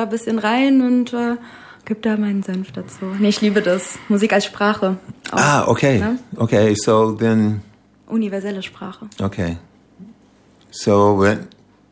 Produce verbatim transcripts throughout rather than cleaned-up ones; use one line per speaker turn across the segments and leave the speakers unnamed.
ein bisschen rein und äh, gebe da meinen Senf dazu. Nee, ich liebe das. Musik als Sprache. Auch,
ah, okay.
Ne?
Okay, so then...
Universelle Sprache.
Okay. So, when,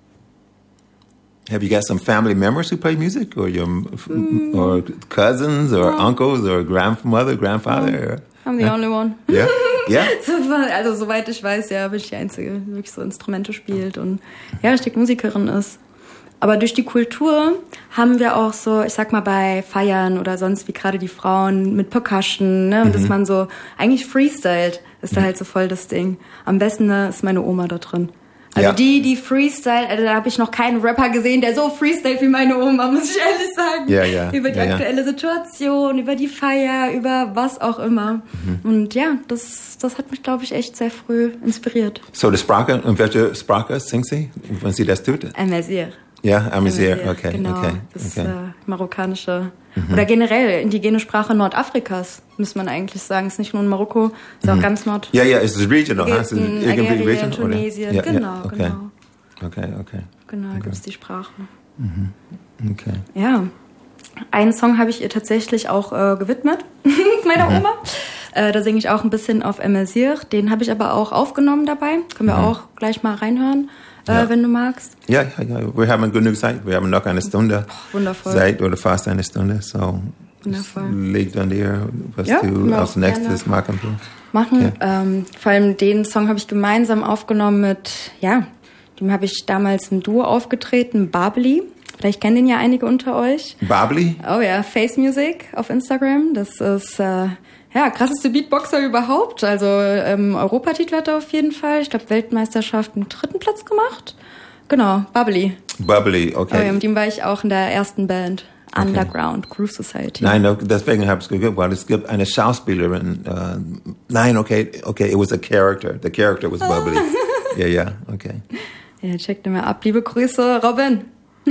have you got some family members who play music? Or your mm. or cousins or oh. uncles or grandmother, grandfather?
Oh. I'm the only one.
Yeah? Yeah?
Also, soweit ich weiß, ja, bin ich die Einzige, die wirklich so Instrumente spielt und ja, richtig Musikerin ist. Aber durch die Kultur haben wir auch so, ich sag mal bei Feiern oder sonst wie gerade die Frauen mit Percussion, ne, mhm. dass man so eigentlich freestylt, ist da halt so voll das Ding. Am besten ne, ist meine Oma da drin. Also ja. die, die freestylt, also da habe ich noch keinen Rapper gesehen, der so freestylt wie meine Oma, muss ich ehrlich sagen.
Ja, ja.
Über die
ja,
aktuelle
ja.
Situation, über die Feier, über was auch immer. Mhm. Und ja, das, das hat mich, glaube ich, echt sehr früh inspiriert.
So, die Sprache, und welche Sprache singt sie, wenn sie das tut?
Amazigh.
Ja, Amazigh, okay,
genau,
okay.
das
okay.
Äh, marokkanische mhm. oder generell indigene Sprache Nordafrikas, muss man eigentlich sagen. Ist nicht nur in Marokko, ist mhm. auch ganz Nord.
Ja, ja, es ist regional.
Ägypten,
It's
Algerien,
regional,
Tunesien,
ja,
genau,
ja, okay.
genau.
Okay, okay.
Genau, da
okay.
gibt es die Sprache.
Mhm. Okay.
Ja, einen Song habe ich ihr tatsächlich auch äh, gewidmet, meiner mhm. Oma. Äh, da singe ich auch ein bisschen auf Amazigh. Den habe ich aber auch aufgenommen dabei. Können wir mhm. auch gleich mal reinhören. Ja. Äh, wenn du magst.
Ja, ja, ja. Wir haben genug Zeit. Wir haben noch eine Stunde
oh, wundervoll.
Zeit oder fast eine Stunde. So
wundervoll.
Liegt an dir, was
ja,
du als nächstes machen willst.
Machen. Ja. Ähm, vor allem den Song habe ich gemeinsam aufgenommen mit, ja, dem habe ich damals im Duo aufgetreten, Babli. Vielleicht kennen den ja einige unter euch.
Babli?
Oh ja, Face Music auf Instagram. Das ist... Äh, Ja, krasseste Beatboxer überhaupt. Also ähm, Europatitel hat er auf jeden Fall. Ich glaube, Weltmeisterschaft einen dritten Platz gemacht. Genau, Bubbly.
Bubbly, okay.
Oh, ja, mit ihm war ich auch in der ersten Band. Okay. Underground, Groove Society.
Nein, deswegen habe ich es geguckt, weil es gibt eine Schauspielerin. Uh, nein, okay, okay, it was a character. The character was Bubbly. Ja, ja, okay.
Ja, checkt mal ab. Liebe Grüße, Robin.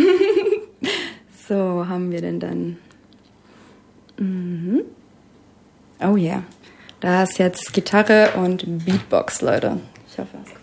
So, haben wir denn dann... Mhm. Oh ja, yeah. Da ist jetzt Gitarre und Beatbox, Leute. Ich hoffe, es